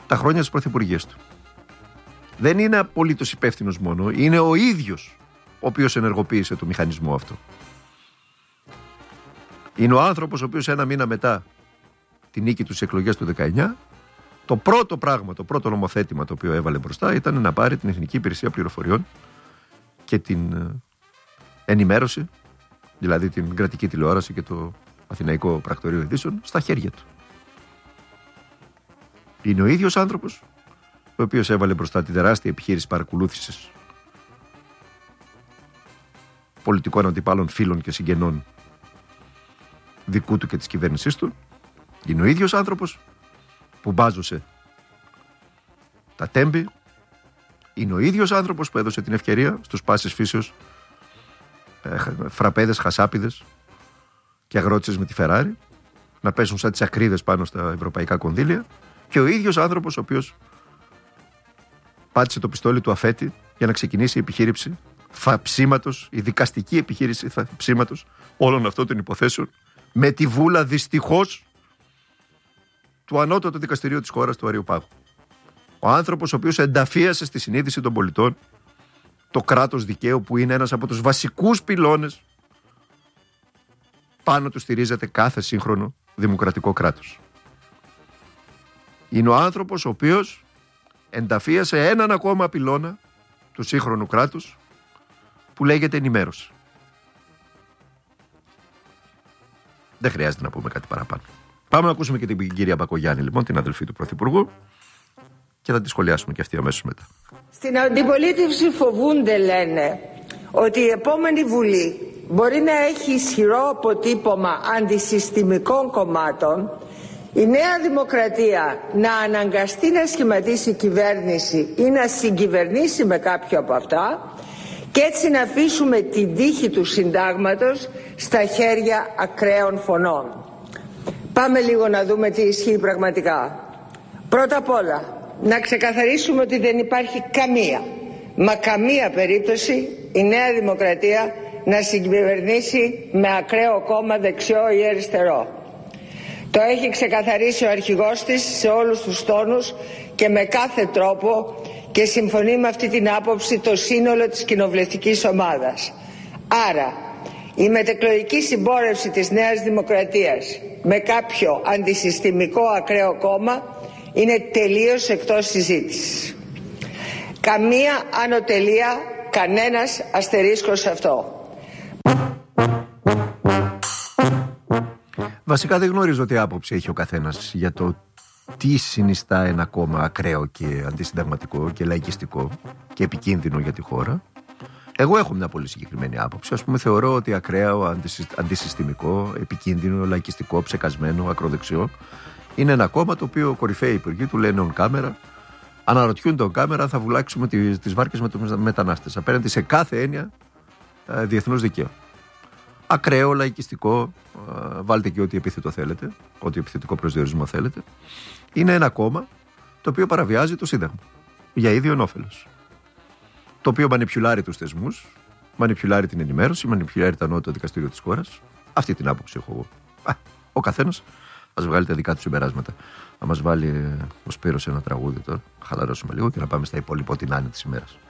τα χρόνια της πρωθυπουργίας του. Δεν είναι απολύτως υπεύθυνος μόνο, είναι ο ίδιος ο οποίος ενεργοποίησε το μηχανισμό αυτό. Είναι ο άνθρωπος ο οποίος ένα μήνα μετά τη νίκη του στις εκλογές του 19, το πρώτο πράγμα, το πρώτο νομοθέτημα το οποίο έβαλε μπροστά ήταν να πάρει την Εθνική Υπηρεσία Πληροφοριών και την ενημέρωση, δηλαδή την κρατική τηλεόραση και το Αθηναϊκό Πρακτορείο Ειδήσεων, στα χέρια του. Είναι ο ίδιος άνθρωπος ο οποίος έβαλε μπροστά τη τεράστια επιχείρηση παρακολούθησης πολιτικών αντιπάλων, φίλων και συγγενών δικού του και της κυβέρνησής του. Είναι ο ίδιος άνθρωπος που μπάζωσε τα τέμπη. Είναι ο ίδιος άνθρωπος που έδωσε την ευκαιρία στους πάσης φύσεως φραπέδες, χασάπιδες και αγρότησες με τη Φεράρι να πέσουν σαν τις ακρίδες πάνω στα ευρωπαϊκά κονδύλια, και ο ίδιος άνθρωπος ο οποίος πάτησε το πιστόλι του αφέτη για να ξεκινήσει η επιχείρηση θαψίματος, η δικαστική επιχείρηση θαψίματος όλων αυτών των υποθέσεων, με τη βούλα δυστυχώς του ανώτατου δικαστηρίου της χώρας, του Αριοπάγου. Ο άνθρωπος ο οποίος ενταφίασε στη συνείδηση των πολιτών το κράτος δικαίου, που είναι ένας από τους βασικούς πυλώνες πάνω του στηρίζεται κάθε σύγχρονο δημοκρατικό κράτος. Είναι ο άνθρωπος ο οποίος ενταφίασε έναν ακόμα πυλώνα του σύγχρονου κράτους που λέγεται ενημέρωση. Δεν χρειάζεται να πούμε κάτι παραπάνω. Πάμε να ακούσουμε και την κυρία Μπακογιάννη, λοιπόν, την αδελφή του Πρωθυπουργού, και θα τη σχολιάσουμε και αυτή αμέσως μετά. Στην αντιπολίτευση φοβούνται, λένε, ότι η επόμενη Βουλή μπορεί να έχει ισχυρό αποτύπωμα αντισυστημικών κομμάτων, η Νέα Δημοκρατία να αναγκαστεί να σχηματίσει κυβέρνηση ή να συγκυβερνήσει με κάποιο από αυτά, και έτσι να αφήσουμε την τύχη του συντάγματος στα χέρια ακραίων φωνών. Πάμε λίγο να δούμε τι ισχύει πραγματικά. Πρώτα απ' όλα, να ξεκαθαρίσουμε ότι δεν υπάρχει καμία περίπτωση η Νέα Δημοκρατία να συγκυβερνήσει με ακραίο κόμμα, δεξιό ή αριστερό. Το έχει ξεκαθαρίσει ο αρχηγός της σε όλους τους τόνους και με κάθε τρόπο, και συμφωνεί με αυτή την άποψη το σύνολο της κοινοβουλευτικής ομάδας. Άρα, η μετεκλογική συμπόρευση της Νέας Δημοκρατίας με κάποιο αντισυστημικό ακραίο κόμμα είναι τελείως εκτός συζήτησης. Καμία ανωτελεία, κανένας αστερίσκος σε αυτό. Βασικά δεν γνωρίζω τι άποψη έχει ο καθένας για το τι συνιστά ένα κόμμα ακραίο και αντισυνταγματικό και λαϊκιστικό και επικίνδυνο για τη χώρα. Εγώ έχω μια πολύ συγκεκριμένη άποψη. Ας πούμε, θεωρώ ότι ακραίο, αντισυστημικό, επικίνδυνο, λαϊκιστικό, ψεκασμένο, ακροδεξιό είναι ένα κόμμα το οποίο κορυφαίοι υπουργοί του λένε on camera, αναρωτιούνται on camera, θα βουλάξουμε τις βάρκες με τους μετανάστες απέναντι σε κάθε έννοια διεθνούς δικαίου. Ακραίο, λαϊκιστικό, βάλτε και ό,τι επίθετο θέλετε, ό,τι επιθετικό προσδιορισμό θέλετε. Είναι ένα κόμμα το οποίο παραβιάζει το Σύνταγμα για ίδιον όφελος. Το οποίο μανιπιουλάρει τους θεσμούς, μανιπιουλάρει την ενημέρωση, μανιπιουλάρει το ανώτατο δικαστήριο της χώρας. Αυτή την άποψη έχω εγώ. Ο καθένας ας βγάλει τα δικά του συμπεράσματα. Θα μας βάλει ο Σπύρος ένα τραγούδι τώρα, χαλαρώσουμε λίγο και να πάμε στα υπόλοιπα ό,τι να είναι της ημέρας.